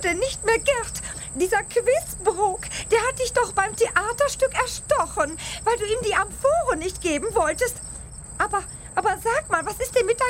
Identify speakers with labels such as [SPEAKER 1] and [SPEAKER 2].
[SPEAKER 1] denn nicht mehr Gerd? Dieser Quizbrook, der hat dich doch beim Theaterstück erstochen, weil du ihm die Amphore nicht geben wolltest. Aber sag mal, was ist denn mit deinem